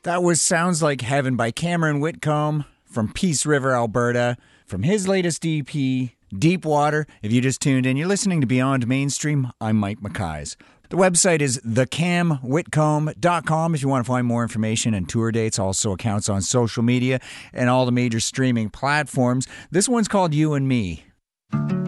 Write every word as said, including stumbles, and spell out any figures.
That was Sounds Like Heaven by Cameron Whitcomb from Peace River, Alberta, from his latest E P, Deep Water. If you just tuned in, you're listening to Beyond Mainstream. I'm Mike McKays. The website is the cam whitcomb dot com if you want to find more information and tour dates, also accounts on social media and all the major streaming platforms. This one's called You and Me.